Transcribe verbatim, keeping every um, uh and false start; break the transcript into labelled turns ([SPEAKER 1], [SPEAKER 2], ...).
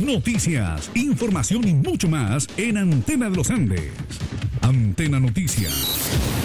[SPEAKER 1] noticias, información y mucho más en Antena de los Andes. Antena Noticias.